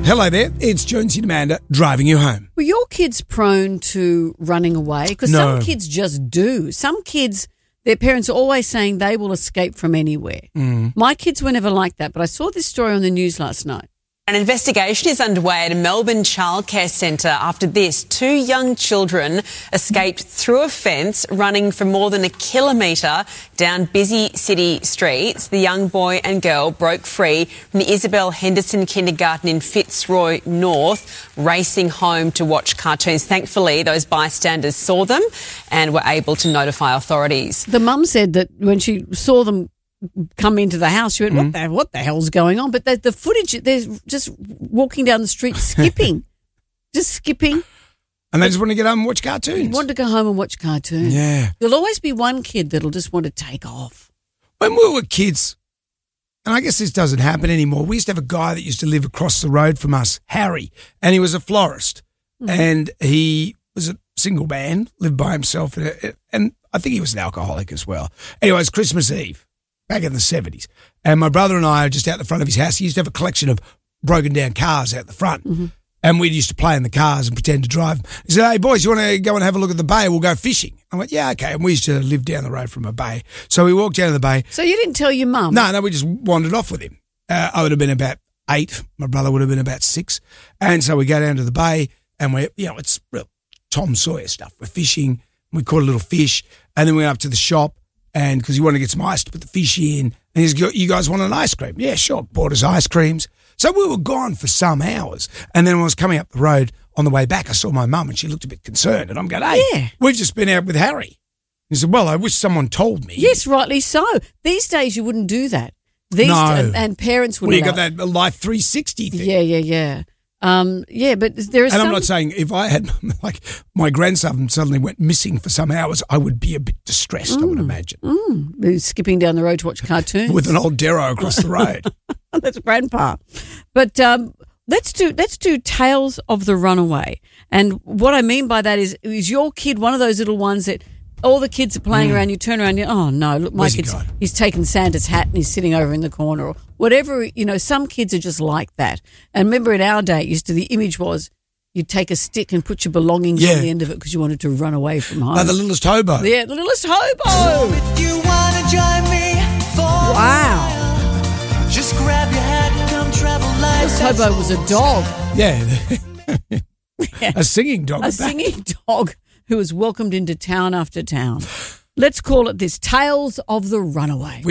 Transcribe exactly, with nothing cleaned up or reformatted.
Hello there, it's Jonesy and Amanda driving you home. Were your kids prone to running away? Because No. some kids just do. Some kids, their parents are always saying they will escape from anywhere. Mm. My kids were never like that, but I saw this story on the news last night. An investigation is underway at a Melbourne childcare centre after this. Two young children escaped through a fence running for more than a kilometre down busy city streets. The young boy and girl broke free from the Isabel Henderson Kindergarten in Fitzroy North, racing home to watch cartoons. Thankfully, those bystanders saw them and were able to notify authorities. The mum said that when she saw them come into the house, she went, Mm. what the what the hell's going on? But the, the footage, they're just walking down the street skipping, just skipping. And they just want to get home and watch cartoons. Want to go home and watch cartoons. Yeah. There'll always be one kid that'll just want to take off. When we were kids, and I guess this doesn't happen anymore, we used to have a guy that used to live across the road from us, Harry, and he was a florist. Mm. And he was a single man, lived by himself, and, and I think he was an alcoholic as well. Anyway, it was Christmas Eve, back in the seventies. And my brother and I are just out the front of his house. He used to have a collection of broken down cars out the front. Mm-hmm. And we used to play in the cars and pretend to drive. He said, hey, boys, you want to go and have a look at the bay? We'll go fishing. I went, yeah, okay. And we used to live down the road from a bay. So we walked down to the bay. So you didn't tell your mum? No, no, we just wandered off with him. Uh, I would have been about eight. My brother would have been about six. And so we go down to the bay and we, you know, it's real Tom Sawyer stuff. We're fishing. We caught a little fish. And then we went up to the shop and because he wanted to get some ice to put the fish in. And he's got, you guys want an ice cream? Yeah, sure. Bought us ice creams. So we were gone for some hours. And then when I was coming up the road on the way back, I saw my mum and she looked a bit concerned. And I'm going, hey, Yeah. we've just been out with Harry. He said, well, I wish someone told me. Yes, rightly so. These days you wouldn't do that. These No. and, and parents Well, wouldn't. you got allow- that Life three sixty thing. Yeah, yeah, yeah. Um, yeah, but there is And some. I'm not saying if I had, like, my grandson suddenly went missing for some hours, I would be a bit distressed, I would imagine, mm, skipping down the road to watch cartoons with an old Darrow across the road. That's grandpa. But um, let's do let's do Tales of the Runaway. And what I mean by that is, is your kid one of those little ones that all the kids are playing around, you turn around, you oh no, look, my Where's he kid's gone? he's taken Santa's hat and he's sitting over in the corner or whatever. You know, some kids are just like that. And remember in our day, it used to the image was you'd take a stick and put your belongings Yeah. on the end of it because you wanted to run away from home. Like the littlest hobo. Yeah, the littlest hobo. If you wanna join me for Wow. just grab your hat and come travel like This hobo was a dog, Yeah. A singing dog. a at that. singing dog who was welcomed into town after town. Let's call it this, Tales of the Runaway.